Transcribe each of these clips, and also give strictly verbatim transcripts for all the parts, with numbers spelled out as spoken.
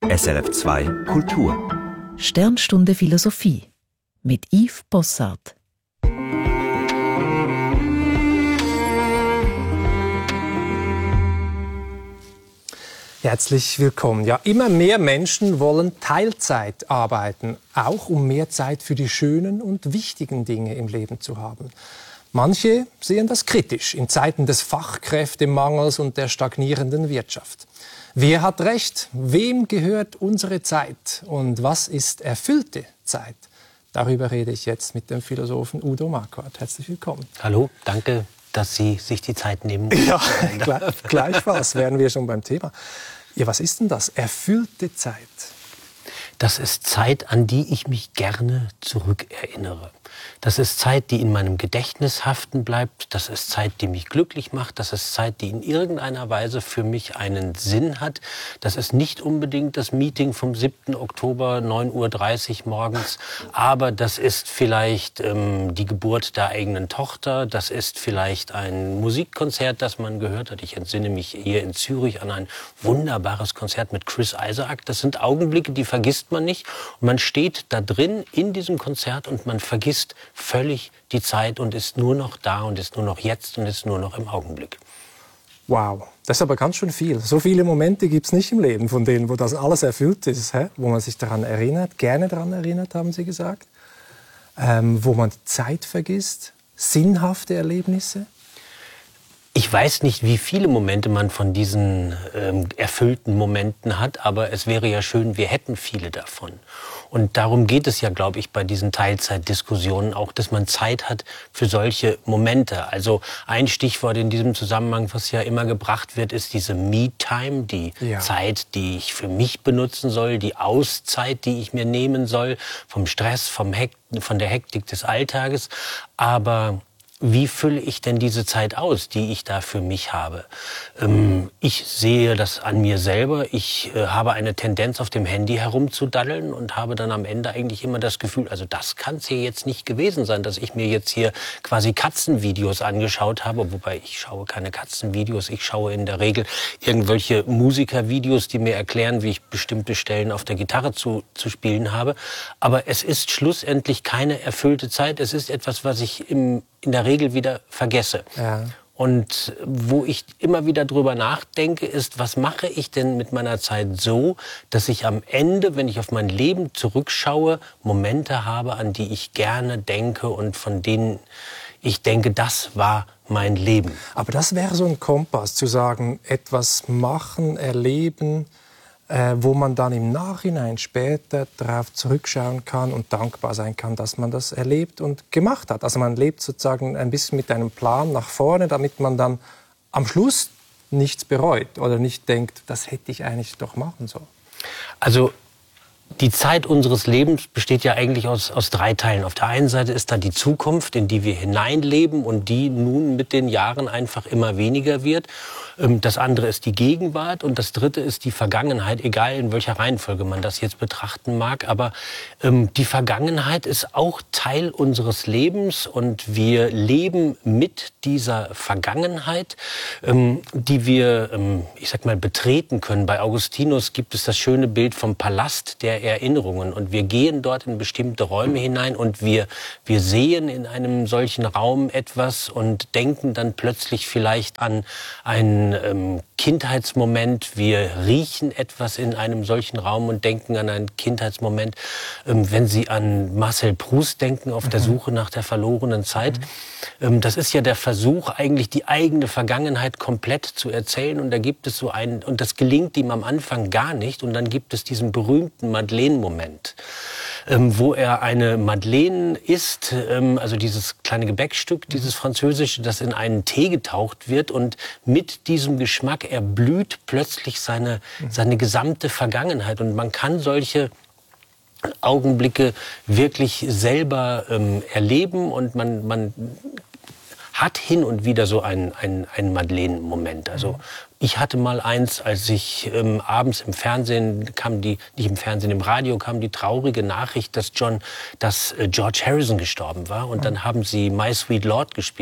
S R F zwei Kultur. Sternstunde Philosophie mit Yves Bossart. Herzlich willkommen. Ja, immer mehr Menschen wollen Teilzeit arbeiten, auch um mehr Zeit für die schönen und wichtigen Dinge im Leben zu haben. Manche sehen das kritisch in Zeiten des Fachkräftemangels und der stagnierenden Wirtschaft. Wer hat recht? Wem gehört unsere Zeit? Und was ist erfüllte Zeit? Darüber rede ich jetzt mit dem Philosophen Udo Marquardt. Herzlich willkommen. Hallo, danke, dass Sie sich die Zeit nehmen. Ja, gleich, gleichfalls wären wir schon beim Thema. Ja, was ist denn das? Erfüllte Zeit? Das ist Zeit, an die ich mich gerne zurückerinnere. Das ist Zeit, die in meinem Gedächtnis haften bleibt. Das ist Zeit, die mich glücklich macht. Das ist Zeit, die in irgendeiner Weise für mich einen Sinn hat. Das ist nicht unbedingt das Meeting vom siebten Oktober, neun Uhr dreißig morgens. Aber das ist vielleicht ähm, die Geburt der eigenen Tochter. Das ist vielleicht ein Musikkonzert, das man gehört hat. Ich entsinne mich hier in Zürich an ein wunderbares Konzert mit Chris Isaak. Das sind Augenblicke, die vergisst man nicht. Und man steht da drin in diesem Konzert und man vergisst völlig die Zeit und ist nur noch da und ist nur noch jetzt und ist nur noch im Augenblick. Wow, das ist aber ganz schön viel. So viele Momente gibt es nicht im Leben, von denen, wo das alles erfüllt ist, hä? Wo man sich daran erinnert, gerne daran erinnert, haben Sie gesagt, ähm, wo man die Zeit vergisst, sinnhafte Erlebnisse. Ich weiß nicht, wie viele Momente man von diesen ähm, erfüllten Momenten hat, aber es wäre ja schön, wir hätten viele davon. Und darum geht es ja, glaube ich, bei diesen Teilzeitdiskussionen auch, dass man Zeit hat für solche Momente. Also ein Stichwort in diesem Zusammenhang, was ja immer gebracht wird, ist diese Me-Time, die ja. Zeit, die ich für mich benutzen soll, die Auszeit, die ich mir nehmen soll, vom Stress, vom Hekt- von der Hektik des Alltages. Aber wie fülle ich denn diese Zeit aus, die ich da für mich habe? Ähm, ich sehe das an mir selber. Ich äh, habe eine Tendenz, auf dem Handy herumzudaddeln und habe dann am Ende eigentlich immer das Gefühl, also das kann es hier jetzt nicht gewesen sein, dass ich mir jetzt hier quasi Katzenvideos angeschaut habe. Wobei ich schaue keine Katzenvideos. Ich schaue in der Regel irgendwelche Musikervideos, die mir erklären, wie ich bestimmte Stellen auf der Gitarre zu, zu spielen habe. Aber es ist schlussendlich keine erfüllte Zeit. Es ist etwas, was ich im in der Regel wieder vergesse. Ja. Und wo ich immer wieder drüber nachdenke, ist, was mache ich denn mit meiner Zeit so, dass ich am Ende, wenn ich auf mein Leben zurückschaue, Momente habe, an die ich gerne denke und von denen ich denke, das war mein Leben. Aber das wäre so ein Kompass, zu sagen, etwas machen, erleben, Äh, wo man dann im Nachhinein später darauf zurückschauen kann und dankbar sein kann, dass man das erlebt und gemacht hat. Also man lebt sozusagen ein bisschen mit einem Plan nach vorne, damit man dann am Schluss nichts bereut oder nicht denkt, das hätte ich eigentlich doch machen sollen. Also die Zeit unseres Lebens besteht ja eigentlich aus, aus drei Teilen. Auf der einen Seite ist da die Zukunft, in die wir hineinleben und die nun mit den Jahren einfach immer weniger wird. Das andere ist die Gegenwart und das dritte ist die Vergangenheit, egal in welcher Reihenfolge man das jetzt betrachten mag. Aber ähm, die Vergangenheit ist auch Teil unseres Lebens und wir leben mit dieser Vergangenheit, ähm, die wir, ähm, ich sag mal, betreten können. Bei Augustinus gibt es das schöne Bild vom Palast der Erinnerungen und wir gehen dort in bestimmte Räume hinein und wir, wir sehen in einem solchen Raum etwas und denken dann plötzlich vielleicht an einen ähm, Kindheitsmoment. Wir riechen etwas in einem solchen Raum und denken an einen Kindheitsmoment. Ähm, wenn Sie an Marcel Proust denken, auf der Suche nach der verlorenen Zeit, mhm. ähm, das ist ja der Versuch, eigentlich die eigene Vergangenheit komplett zu erzählen. Und da gibt es so einen, und das gelingt ihm am Anfang gar nicht. Und dann gibt es diesen berühmten Madeleine-Moment, ähm, wo er eine Madeleine isst, ähm, also dieses kleine Gebäckstück, dieses französische, das in einen Tee getaucht wird und mit diesem Geschmack erblüht plötzlich seine, seine gesamte Vergangenheit. Und man kann solche Augenblicke wirklich selber ähm, erleben und man, man hat hin und wieder so einen, einen, einen Madeleine-Moment. Also ich hatte mal eins, als ich ähm, abends im Fernsehen kam, die, nicht im Fernsehen, im Radio kam die traurige Nachricht, dass John, dass äh, George Harrison gestorben war. Und dann haben sie My Sweet Lord gespielt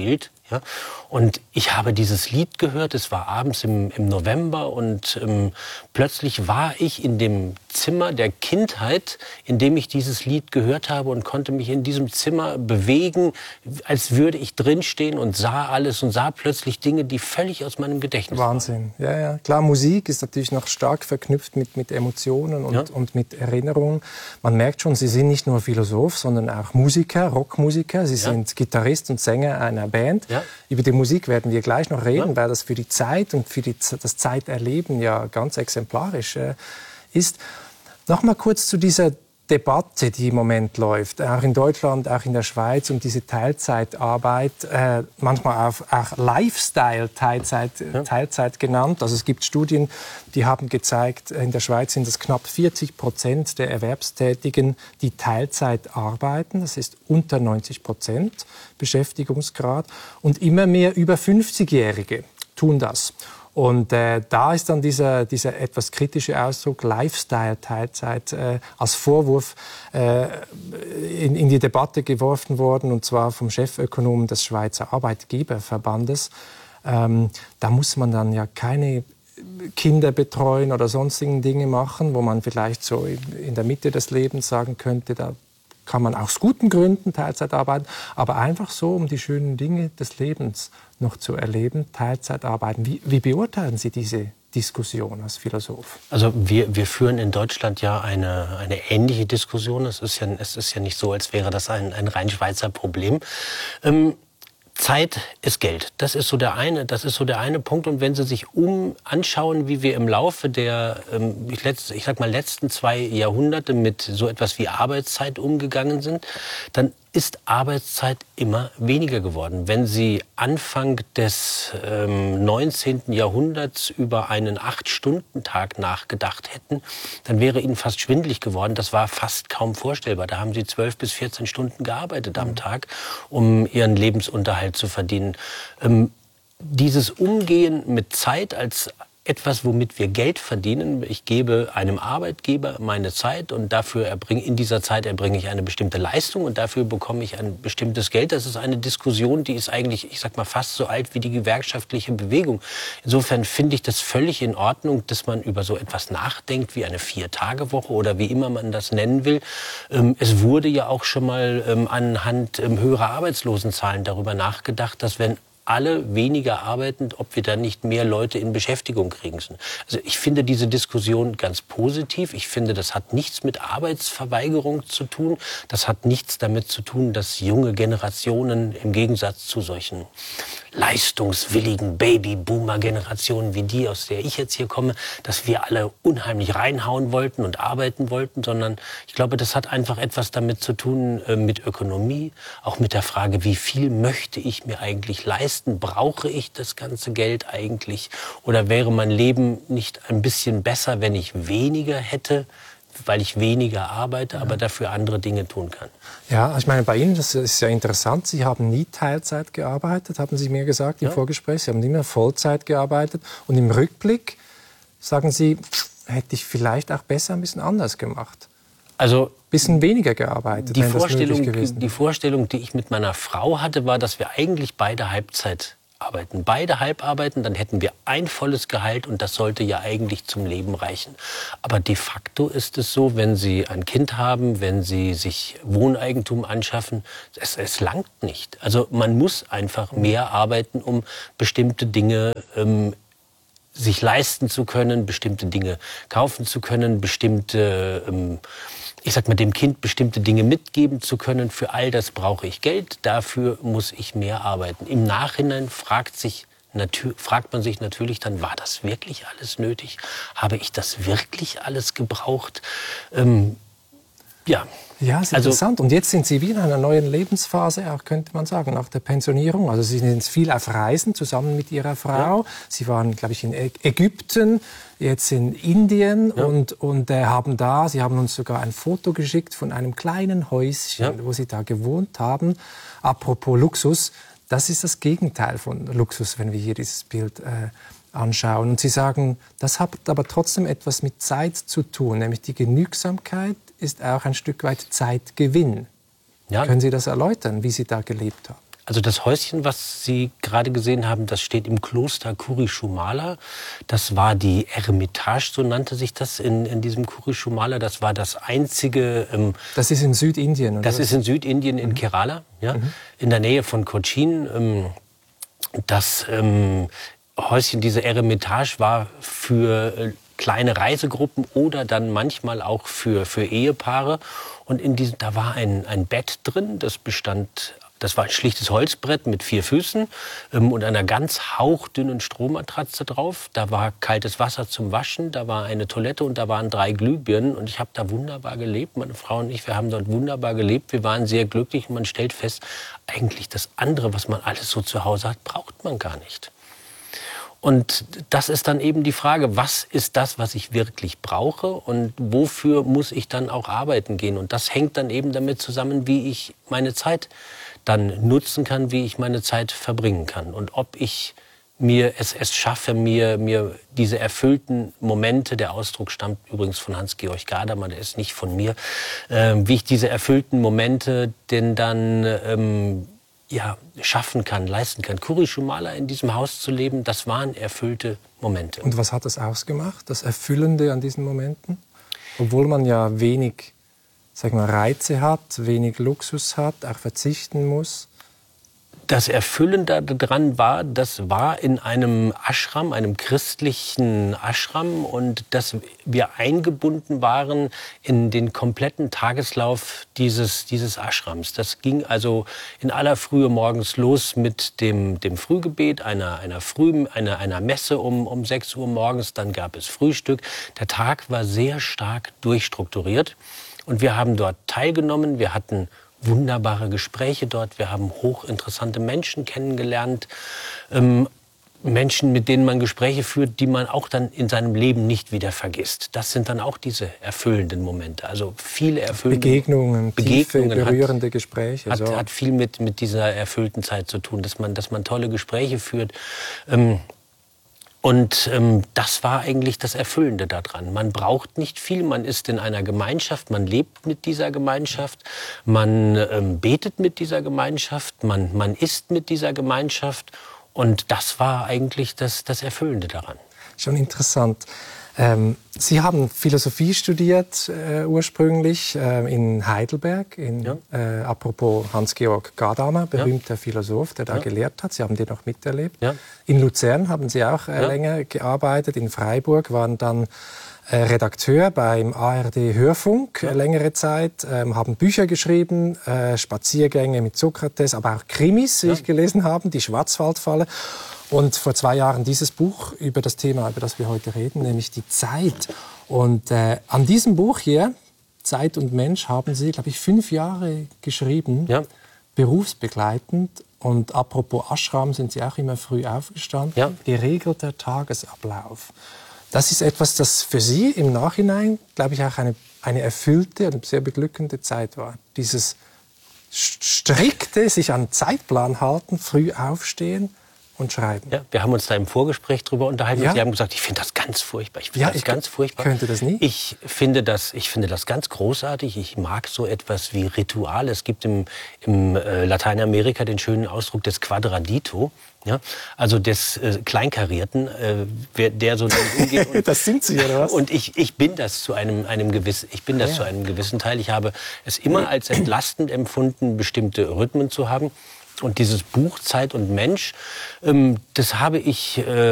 Ja? Und ich habe dieses Lied gehört, es war abends im, im November und ähm, plötzlich war ich in dem Zimmer der Kindheit, in dem ich dieses Lied gehört habe und konnte mich in diesem Zimmer bewegen, als würde ich drinstehen und sah alles und sah plötzlich Dinge, die völlig aus meinem Gedächtnis waren. Wahnsinn, ja, ja. Klar, Musik ist natürlich noch stark verknüpft mit, mit Emotionen und, ja. und mit Erinnerungen. Man merkt schon, Sie sind nicht nur Philosoph, sondern auch Musiker, Rockmusiker. Sie ja. sind Gitarrist und Sänger einer Band. Ja. Über die Musik werden wir gleich noch reden, ja. weil das für die Zeit und für die, das Zeiterleben ja ganz exemplarisch äh, ist. Noch mal kurz zu dieser Debatte, die im Moment läuft, auch in Deutschland, auch in der Schweiz, um diese Teilzeitarbeit, äh, manchmal auch, auch Lifestyle-Teilzeit ja. Teilzeit genannt. Also es gibt Studien, die haben gezeigt, in der Schweiz sind es knapp vierzig Prozent der Erwerbstätigen, die Teilzeit arbeiten. Das ist unter neunzig Prozent Beschäftigungsgrad. Und immer mehr über fünfzigjährige tun das. Und äh, da ist dann dieser, dieser etwas kritische Ausdruck Lifestyle-Teilzeit äh, als Vorwurf äh, in, in die Debatte geworfen worden, und zwar vom Chefökonomen des Schweizer Arbeitgeberverbandes. Ähm, da muss man dann ja keine Kinder betreuen oder sonstigen Dinge machen, wo man vielleicht so in der Mitte des Lebens sagen könnte, da kann man aus guten Gründen Teilzeit arbeiten, aber einfach so, um die schönen Dinge des Lebens noch zu erleben, Teilzeit arbeiten. Wie, wie beurteilen Sie diese Diskussion als Philosoph? Also wir, wir führen in Deutschland ja eine, eine ähnliche Diskussion. Es ist ja, es ist ja nicht so, als wäre das ein, ein rein Schweizer Problem. Ähm, Zeit ist Geld. Das ist so der eine, das ist so der eine Punkt. Und wenn Sie sich um anschauen, wie wir im Laufe der, ähm, ich, letzt, ich sag mal, letzten zwei Jahrhunderte mit so etwas wie Arbeitszeit umgegangen sind, dann ist Arbeitszeit immer weniger geworden. Wenn Sie Anfang des ähm, neunzehnten Jahrhunderts über einen acht-Stunden-Tag nachgedacht hätten, dann wäre Ihnen fast schwindelig geworden. Das war fast kaum vorstellbar. Da haben Sie zwölf bis vierzehn Stunden gearbeitet am Tag, um Ihren Lebensunterhalt zu verdienen. Ähm, dieses Umgehen mit Zeit als etwas, womit wir Geld verdienen. Ich gebe einem Arbeitgeber meine Zeit und dafür erbringe, in dieser Zeit erbringe ich eine bestimmte Leistung und dafür bekomme ich ein bestimmtes Geld. Das ist eine Diskussion, die ist eigentlich, ich sag mal, fast so alt wie die gewerkschaftliche Bewegung. Insofern finde ich das völlig in Ordnung, dass man über so etwas nachdenkt wie eine Vier-Tage-Woche oder wie immer man das nennen will. Es wurde ja auch schon mal anhand höherer Arbeitslosenzahlen darüber nachgedacht, dass wenn alle weniger arbeiten, ob wir dann nicht mehr Leute in Beschäftigung kriegen. Also ich finde diese Diskussion ganz positiv. Ich finde, das hat nichts mit Arbeitsverweigerung zu tun. Das hat nichts damit zu tun, dass junge Generationen im Gegensatz zu solchen leistungswilligen Baby-Boomer-Generationen wie die, aus der ich jetzt hier komme, dass wir alle unheimlich reinhauen wollten und arbeiten wollten, sondern ich glaube, das hat einfach etwas damit zu tun äh, mit Ökonomie, auch mit der Frage, wie viel möchte ich mir eigentlich leisten? Brauche ich das ganze Geld eigentlich? Oder wäre mein Leben nicht ein bisschen besser, wenn ich weniger hätte, weil ich weniger arbeite, aber dafür andere Dinge tun kann? Ja, ich meine, bei Ihnen, das ist ja interessant, Sie haben nie Teilzeit gearbeitet, haben Sie mir gesagt im ja. Vorgespräch. Sie haben immer Vollzeit gearbeitet. Und im Rückblick sagen Sie, hätte ich vielleicht auch besser ein bisschen anders gemacht. Also ein bisschen weniger gearbeitet, die wenn das Vorstellung, möglich gewesen wäre. Die Vorstellung, die ich mit meiner Frau hatte, war, dass wir eigentlich beide Halbzeit arbeiten. Beide halb arbeiten, dann hätten wir ein volles Gehalt und das sollte ja eigentlich zum Leben reichen. Aber de facto ist es so, wenn Sie ein Kind haben, wenn Sie sich Wohneigentum anschaffen, es, es langt nicht. Also man muss einfach mehr arbeiten, um bestimmte Dinge ähm, sich leisten zu können, bestimmte Dinge kaufen zu können, bestimmte ähm, ich sag mal, dem Kind bestimmte Dinge mitgeben zu können. Für all das brauche ich Geld, dafür muss ich mehr arbeiten. Im Nachhinein fragt, sich, fragt man sich natürlich dann, war das wirklich alles nötig? Habe ich das wirklich alles gebraucht? Ähm, ja. Ja, ist also, interessant. Und jetzt sind Sie wie in einer neuen Lebensphase, auch könnte man sagen, nach der Pensionierung. Also Sie sind viel auf Reisen zusammen mit Ihrer Frau. Ja. Sie waren, glaube ich, in Ägypten, jetzt in Indien ja. und, und äh, haben da, Sie haben uns sogar ein Foto geschickt von einem kleinen Häuschen, ja. wo Sie da gewohnt haben. Apropos Luxus, das ist das Gegenteil von Luxus, wenn wir hier dieses Bild äh, anschauen. Und Sie sagen, das hat aber trotzdem etwas mit Zeit zu tun, nämlich die Genügsamkeit ist auch ein Stück weit Zeitgewinn. Ja. Können Sie das erläutern, wie Sie da gelebt haben? Also das Häuschen, was Sie gerade gesehen haben, das steht im Kloster Kurishumala. Das war die Eremitage, so nannte sich das in, in diesem Kurishumala. Das war das einzige... Ähm, das ist in Südindien, oder? Das ist in Südindien, in mhm. Kerala, ja, mhm. in der Nähe von Cochin. Ähm, das ähm, Häuschen, diese Eremitage, war für äh, kleine Reisegruppen oder dann manchmal auch für, für Ehepaare. Und in diesem, da war ein, ein Bett drin, das bestand... Das war ein schlichtes Holzbrett mit vier Füßen ähm, und einer ganz hauchdünnen Strohmatratze drauf. Da war kaltes Wasser zum Waschen, da war eine Toilette und da waren drei Glühbirnen. Und ich habe da wunderbar gelebt. Meine Frau und ich, wir haben dort wunderbar gelebt. Wir waren sehr glücklich und man stellt fest, eigentlich das andere, was man alles so zu Hause hat, braucht man gar nicht. Und das ist dann eben die Frage, was ist das, was ich wirklich brauche und wofür muss ich dann auch arbeiten gehen? Und das hängt dann eben damit zusammen, wie ich meine Zeit dann nutzen kann, wie ich meine Zeit verbringen kann. Und ob ich mir es, es schaffe, mir, mir diese erfüllten Momente, der Ausdruck stammt übrigens von Hans-Georg Gadamer, der ist nicht von mir, äh, wie ich diese erfüllten Momente denn dann ähm, ja, schaffen kann, leisten kann. Kurishumala, in diesem Haus zu leben, das waren erfüllte Momente. Und was hat das ausgemacht, das Erfüllende an diesen Momenten? Obwohl man ja wenig, sag mal, Reize hat, wenig Luxus hat, auch verzichten muss. Das Erfüllende daran war, das war in einem Ashram, einem christlichen Ashram, und dass wir eingebunden waren in den kompletten Tageslauf dieses, dieses Ashrams. Das ging also in aller Frühe morgens los mit dem, dem Frühgebet, einer, einer, Früh, einer, einer Messe um, um sechs Uhr morgens. Dann gab es Frühstück. Der Tag war sehr stark durchstrukturiert und wir haben dort teilgenommen. Wir hatten wunderbare Gespräche dort. Wir haben hochinteressante Menschen kennengelernt. Ähm, Menschen, mit denen man Gespräche führt, die man auch dann in seinem Leben nicht wieder vergisst. Das sind dann auch diese erfüllenden Momente. Also viele erfüllende Begegnungen, Begegnungen tiefe, berührende hat, Gespräche. Hat, so. hat viel mit, mit dieser erfüllten Zeit zu tun, dass man, dass man tolle Gespräche führt. Ähm, Und ähm, das war eigentlich das Erfüllende daran. Man braucht nicht viel, man ist in einer Gemeinschaft, man lebt mit dieser Gemeinschaft, man ähm, betet mit dieser Gemeinschaft, man, man isst mit dieser Gemeinschaft. Und das war eigentlich das, das Erfüllende daran. Schon interessant. Ähm, Sie haben Philosophie studiert äh, ursprünglich äh, in Heidelberg, in, ja. äh, apropos Hans-Georg Gadamer, berühmter ja. Philosoph, der da ja. gelehrt hat. Sie haben den auch miterlebt. Ja. In Luzern haben Sie auch äh, ja. länger gearbeitet, in Freiburg waren dann äh, Redakteur beim A R D-Hörfunk ja. äh, längere Zeit, äh, haben Bücher geschrieben, äh, Spaziergänge mit Sokrates, aber auch Krimis, wie ja. ich gelesen habe, die Schwarzwaldfalle. Und vor zwei Jahren dieses Buch über das Thema, über das wir heute reden, nämlich die Zeit. Und äh, an diesem Buch hier, Zeit und Mensch, haben Sie, glaube ich, fünf Jahre geschrieben, ja. berufsbegleitend. Und apropos Ashram, sind Sie auch immer früh aufgestanden. Ja. Geregelter Tagesablauf. Das ist etwas, das für Sie im Nachhinein, glaube ich, auch eine, eine erfüllte und sehr beglückende Zeit war. Dieses strikte, sich an den Zeitplan halten, früh aufstehen und schreiben. Ja, wir haben uns da im Vorgespräch drüber unterhalten. Ja. Und Sie haben gesagt, ich finde das ganz furchtbar. Ich finde ja, das ich ganz furchtbar. Könnte das nie? Ich finde das, ich finde das ganz großartig. Ich mag so etwas wie Rituale. Es gibt im, im äh, Lateinamerika den schönen Ausdruck des Quadradito. Ja, also des äh, Kleinkarierten, äh, der so umgeht. Und, das sind Sie, oder was? Und ich, ich bin das zu einem, einem gewissen, ich bin das ja. zu einem gewissen Teil. Ich habe es immer als entlastend empfunden, bestimmte Rhythmen zu haben. Und dieses Buch Zeit und Mensch, ähm, das habe ich äh,